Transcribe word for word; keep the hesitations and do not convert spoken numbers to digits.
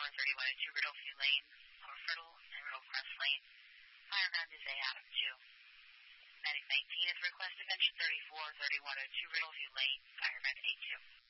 thirty-one oh two Riddleview Lane, North Riddle and Riddlecrest Lane. Fire ground is A Adam two. Medic nineteen is request dimension thirty-four thirty-one oh two Riddleview Lane, fire ground A two.